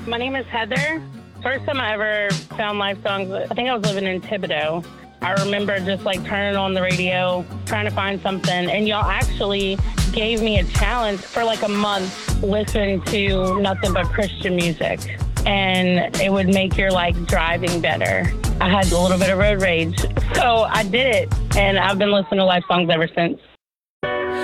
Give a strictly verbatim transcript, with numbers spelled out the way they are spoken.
My name is Heather. First time I ever found live songs, I think I was living in Thibodaux. I remember just like turning on the radio, trying to find something, and y'all actually gave me a challenge for like a month, listening to nothing but Christian music. And it would make your like driving better. I had a little bit of road rage, so I did it, and I've been listening to live songs ever since.